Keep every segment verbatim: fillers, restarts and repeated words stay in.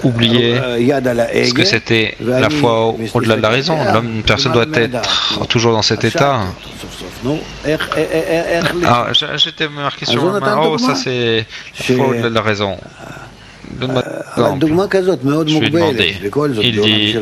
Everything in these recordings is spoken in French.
oublié ce que c'était la foi au-delà de la raison. L'homme, une personne doit être toujours dans cet état. Ah, j'étais marqué sur ma main. Oh, ça c'est la foi au-delà de la raison. Donne-moi un exemple. Je lui ai demandé. Il dit,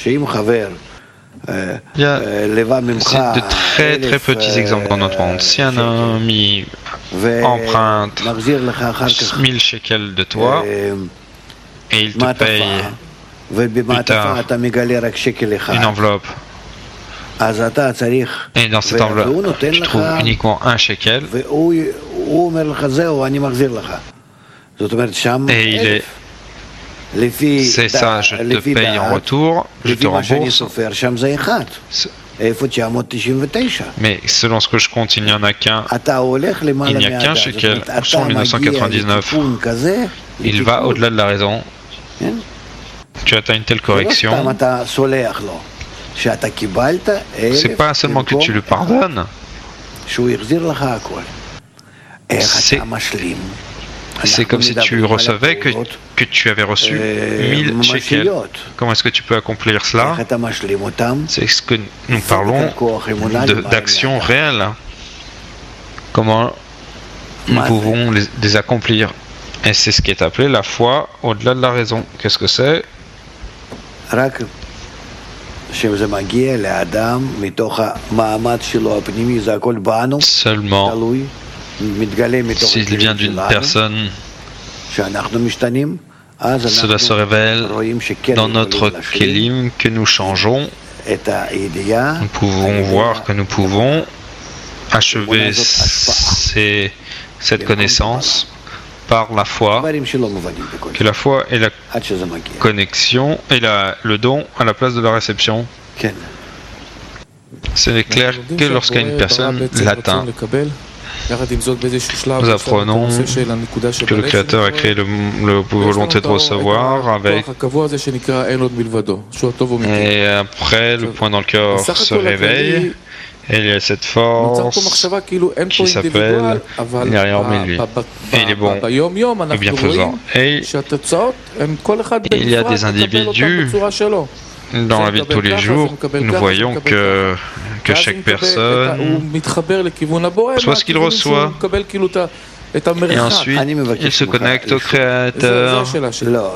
il y a de très très petits exemples dans notre monde. Si un ami emprunte mille shekels de toi et il te paye plus tard une enveloppe, et dans cette enveloppe tu trouves uniquement un shekel, et il est c'est ça, je te paye en retour, je te rembourse. Mais selon ce que je compte, il n'y en a qu'un. Il n'y a qu'un shekel, cent mille neuf cent quatre-vingt-dix-neuf. Il va au-delà de la raison. Tu atteins une telle correction. C'est pas seulement que tu lui pardonnes. C'est C'est comme si tu recevais que, que tu avais reçu mille shekels. Comment est-ce que tu peux accomplir cela? C'est ce que nous parlons d'actions réelles. Comment nous pouvons les, les accomplir? Et c'est ce qui est appelé la foi au-delà de la raison. Qu'est-ce que c'est? Seulement s'il vient d'une personne, cela se révèle dans notre kelim que nous changeons. Nous pouvons voir que nous pouvons achever ces, cette connaissance par la foi, que la foi est la connexion et la, le don à la place de la réception. C'est clair que lorsqu'une personne l'atteint. Nous apprenons que le Créateur a créé le, le volonté de recevoir avec, et après le point dans le cœur se réveille et il y a cette force qui s'appelle il n'y a rien hormis lui et il est bon et bienfaisant et il y a des individus dans la vie de tous les jours. Nous voyons que que chaque personne soit ce qu'il reçoit et ensuite il se connecte au Créateur. S'il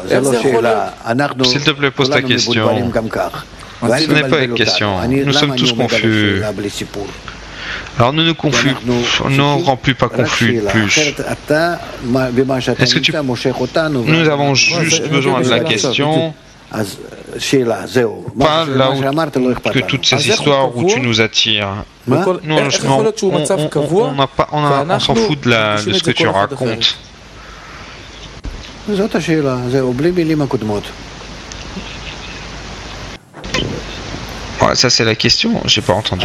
te plaît, pose ta question. Ce n'est pas une question. Nous sommes tous confus. Alors ne nous confus, ne rends plus pas confus plus. Est-ce que tu... Nous avons juste besoin de la question. Pas là où que toutes ces histoires où tu nous attires. Nous, on, on, on, on, pas, on, a, on s'en fout de, la, de ce que tu racontes. Ouais, ça c'est la question, j'ai pas entendu.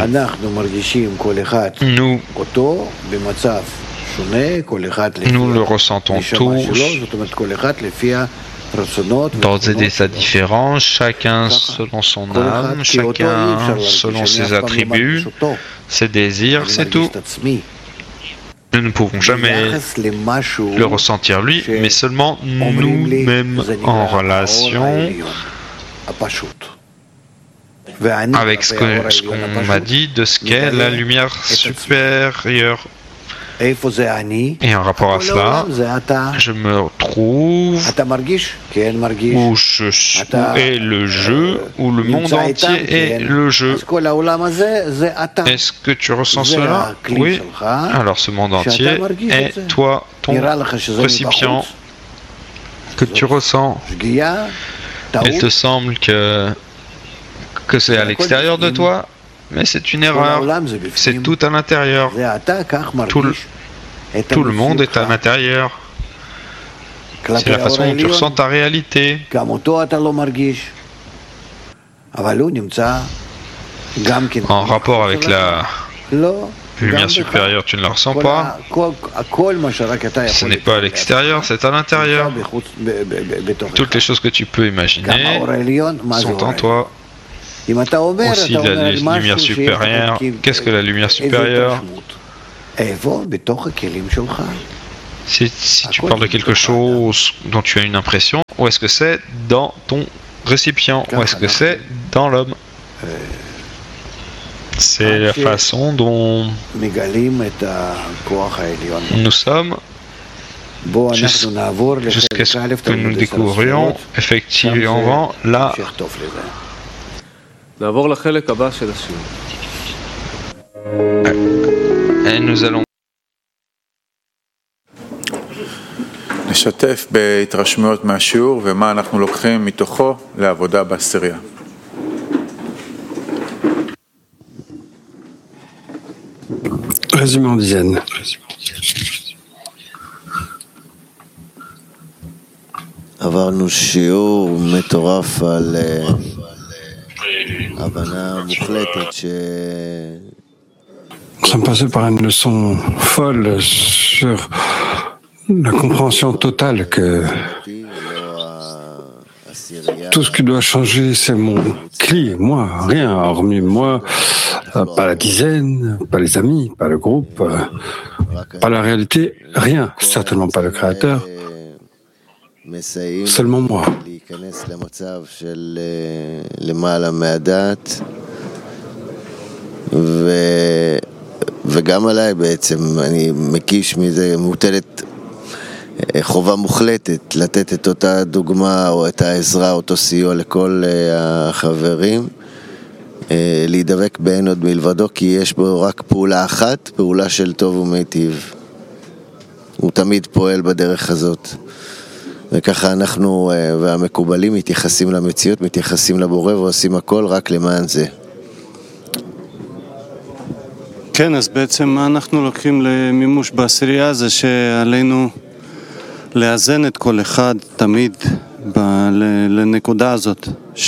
Nous, nous le ressentons tous. Dans des états différents, chacun selon son âme, chacun selon ses attributs, ses désirs, c'est tout. Nous ne pouvons jamais le ressentir lui, mais seulement nous-mêmes en relation avec ce que, ce qu'on m'a dit de ce qu'est la lumière supérieure. Et en rapport à cela, je me trouve où, je, où est le jeu, où le monde entier est le jeu. Est-ce que tu ressens cela? Oui. Alors ce monde entier est toi, ton récipient que tu ressens. Il te semble que, que c'est à l'extérieur de toi? Mais c'est une erreur. C'est tout à l'intérieur. Tout le, tout le monde est à l'intérieur. C'est la façon dont tu ressens ta réalité. En rapport avec la lumière supérieure, tu ne la ressens pas. Ce n'est pas à l'extérieur, c'est à l'intérieur. Toutes les choses que tu peux imaginer sont en toi. Aussi la lumière supérieure. Qu'est-ce que la lumière supérieure? Si, si tu parles de quelque chose dont tu as une impression, ou est-ce que c'est dans ton récipient, ou est-ce que c'est dans l'homme? C'est la façon dont nous sommes jusqu'à ce que nous découvrions effectivement là. Et nous allons נשתף בהתרשמויות מהשיעור ומה אנחנו לוקחים מתוכו לעבודה בעשירייה. Résumé en dizaines. עברנו שיעור מטורף על הבנה מוחלטת ש... Nous sommes passés par une leçon folle sur la compréhension totale que tout ce qui doit changer, c'est mon cli, moi, rien, hormis moi, pas la dizaine, pas les amis, pas le groupe, pas la réalité, rien, certainement pas le créateur, seulement moi. וגם עליי בעצם, אני מקיש מזה, מוטלת חובה מוחלטת לתת את אותה דוגמה או את העזרה, אותו סיוע לכל החברים, להידבק באין עוד מלבדו, כי יש בו רק פעולה אחת, פעולה של טוב ומיטיב. הוא תמיד פועל בדרך הזאת. וככה אנחנו והמקובלים מתייחסים למציאות, מתייחסים לבורא ועושים הכל רק למען זה. כן, אז בעצם מה אנחנו לוקחים למימוש בעשירייה זה שעלינו לאזן את כל אחד תמיד ב- לנקודה הזאת,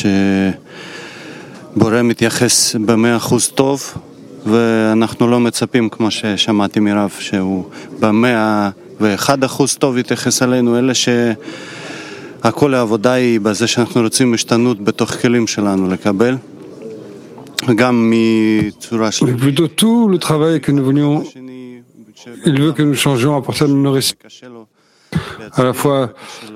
שבורא מתייחס במאה אחוז טוב, ואנחנו לא מצפים, כמו ששמעתי מרב, שהוא במאה ואחד אחוז טוב יתייחס עלינו, אלא שהכל העבודה היא בזה שאנחנו רוצים השתנות בתוך כלים שלנו לקבל. Mais plutôt tout le travail que nous venions, il veut que nous changions à partir de nos récits. À la fois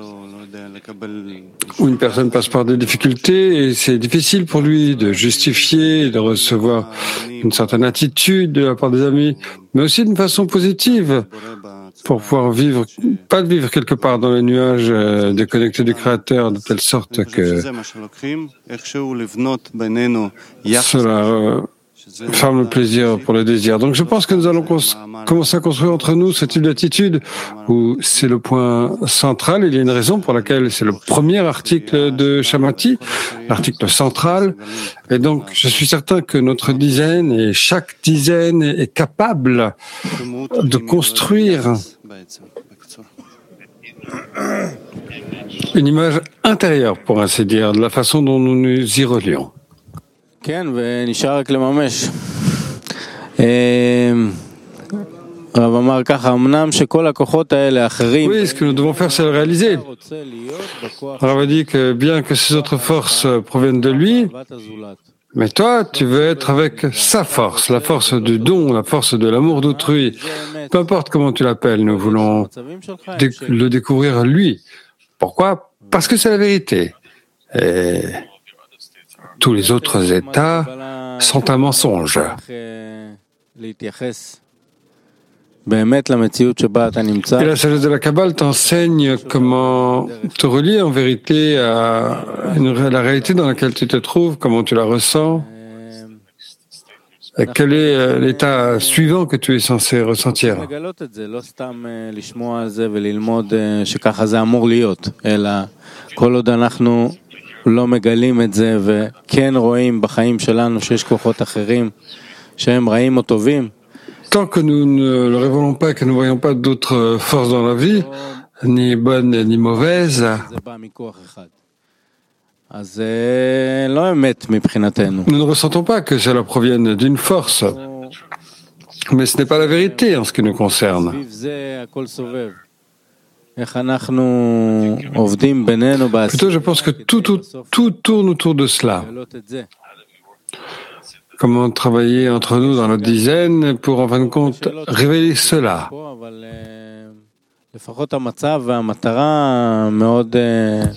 où une personne passe par des difficultés et c'est difficile pour lui de justifier, de recevoir une certaine attitude de la part des amis, mais aussi d'une façon positive pour pouvoir vivre, pas de vivre quelque part dans les nuages euh, déconnectés du Créateur de telle sorte que cela euh, ferme le plaisir pour le désir. Donc je pense que nous allons cons- commencer à construire entre nous ce type d'attitude où c'est le point central. Il y a une raison pour laquelle c'est le premier article de Shamati, l'article central. Et donc je suis certain que notre dizaine et chaque dizaine est capable de construire une image intérieure, pour ainsi dire, de la façon dont nous nous y relions. כן, ונשאר רק לממש. הרב אמר ככה, אמנם שכל הכוחות האלה אחרים... Oui, ce que nous devons faire, c'est le réaliser. Alors, on dit que bien que ces autres forces proviennent de lui, mais toi, tu veux être avec sa force, la force du don, la force de l'amour d'autrui. Peu importe comment tu l'appelles, nous voulons dé- le découvrir lui. Pourquoi? Parce que c'est la vérité. Et tous les autres états sont un mensonge. Et la sagesse de la Kabbale t'enseigne comment te relier en vérité à une, la réalité dans laquelle tu te trouves, comment tu la ressens, et quel est l'état suivant que tu es censé ressentir. לא מגלים את זה וכן רואים בחיים שלנו שיש כוחות אחרים שהם רעים או טובים. Tant que nous ne le révélons pas et que nous ne voyons pas d'autres forces dans la vie, ni bonnes ni mauvaises, אז לא אמת מבחינתנו. nous ne ressentons pas que cela provienne d'une force. Mais ce n'est pas la vérité en ce qui nous concerne. Plutôt, je pense que tout, tout, tout tourne autour de cela. Comment travailler entre nous dans notre dizaine pour, en fin de compte, révéler cela. לפחות המצב והמטרה מאוד